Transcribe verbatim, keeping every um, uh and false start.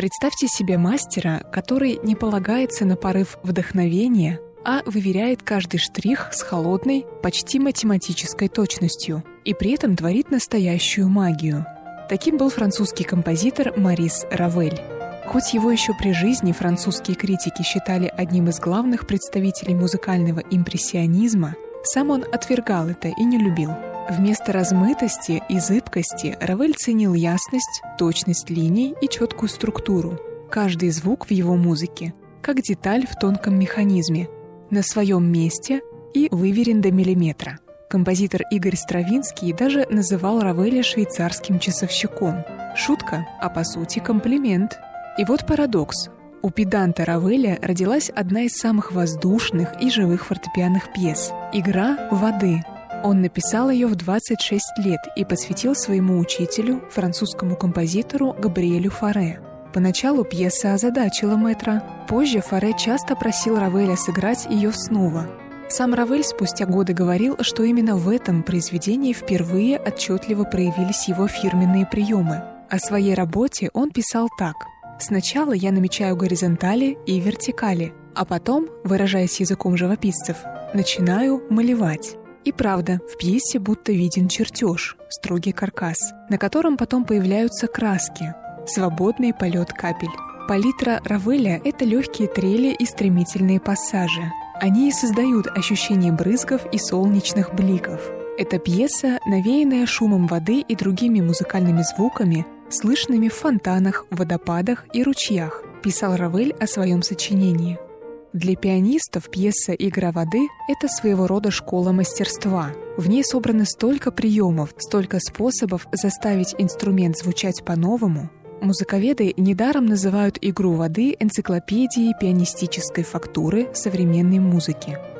Представьте себе мастера, который не полагается на порыв вдохновения, а выверяет каждый штрих с холодной, почти математической точностью и при этом творит настоящую магию. Таким был французский композитор Марис Равель. Хоть его еще при жизни французские критики считали одним из главных представителей музыкального импрессионизма, сам он отвергал это и не любил. Вместо размытости и зыбкости Равель ценил ясность, точность линий и четкую структуру. Каждый звук в его музыке, как деталь в тонком механизме, на своем месте и выверен до миллиметра. Композитор Игорь Стравинский даже называл Равеля швейцарским часовщиком. Шутка, а по сути комплимент. И вот парадокс. У педанта Равеля родилась одна из самых воздушных и живых фортепианных пьес — «Игра воды». Он написал ее в двадцать шесть лет и посвятил своему учителю, французскому композитору Габриэлю Фаре. Поначалу пьеса озадачила мэтра. Позже Фаре часто просил Равеля сыграть ее снова. Сам Равель спустя годы говорил, что именно в этом произведении впервые отчетливо проявились его фирменные приемы. О своей работе он писал так: «Сначала я намечаю горизонтали и вертикали, а потом, выражаясь языком живописцев, начинаю малевать». И правда, в пьесе будто виден чертеж, строгий каркас, на котором потом появляются краски, свободный полет капель. Палитра Равеля — это легкие трели и стремительные пассажи. Они и создают ощущение брызгов и солнечных бликов. Эта пьеса, навеянная шумом воды и другими музыкальными звуками, слышными в фонтанах, водопадах и ручьях, писал Равель о своем сочинении. Для пианистов пьеса «Игра воды» — это своего рода школа мастерства. В ней собрано столько приемов, столько способов заставить инструмент звучать по-новому. Музыковеды недаром называют «Игру воды» энциклопедией пианистической фактуры современной музыки.